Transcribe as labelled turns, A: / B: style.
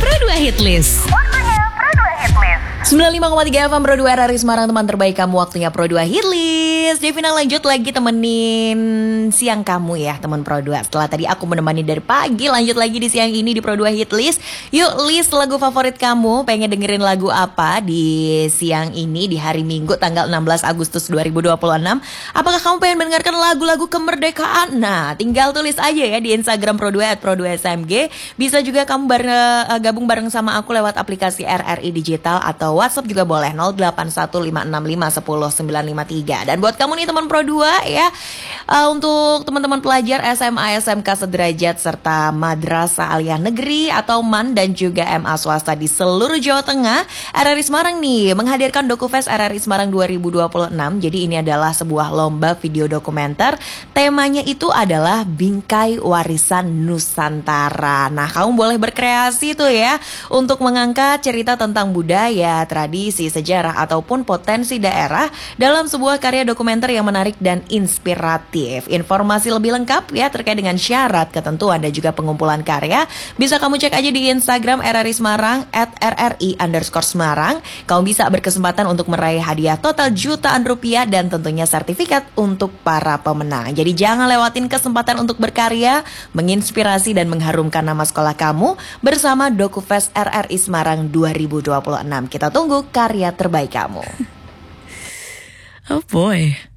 A: Pro 2 Hitlist. 95,3 FM Pro 2 RRI Semarang, teman terbaik kamu. Waktunya Pro 2 Hitlist. Devina lanjut lagi temenin siang kamu ya teman Pro 2. Setelah tadi aku menemani dari pagi, lanjut lagi di siang ini di Pro 2 Hitlist. Yuk list lagu favorit kamu. Pengen dengerin lagu apa di siang ini di hari Minggu tanggal 16 Agustus 2026? Apakah kamu pengen mendengarkan lagu-lagu kemerdekaan? Nah, tinggal tulis aja ya di Instagram Pro 2 @pro2smg. Bisa juga kamu gabung bareng sama aku lewat aplikasi RRI Digital atau WhatsApp juga boleh 081565100953. Dan buat kamu nih teman Pro 2 ya, untuk teman-teman pelajar SMA SMK sederajat serta madrasah aliyah negeri atau MAN dan juga MA swasta di seluruh Jawa Tengah, RRI Semarang nih menghadirkan DokuFest RRI Semarang 2026. Jadi ini adalah sebuah lomba video dokumenter. Temanya itu adalah Bingkai Warisan Nusantara. Nah, kamu boleh berkreasi tuh ya untuk mengangkat cerita tentang budaya, tradisi, sejarah, ataupun potensi daerah dalam sebuah karya dokumenter yang menarik dan inspiratif. Informasi lebih lengkap ya terkait dengan syarat, ketentuan, dan juga pengumpulan karya bisa kamu cek aja di Instagram RRI Semarang @RRI_Semarang. Kamu bisa berkesempatan untuk meraih hadiah total jutaan rupiah dan tentunya sertifikat untuk para pemenang. Jadi jangan lewatin kesempatan untuk berkarya, menginspirasi dan mengharumkan nama sekolah kamu bersama DokuFest RRI Semarang 2026. Kita tunggu karya terbaik kamu.
B: Oh boy.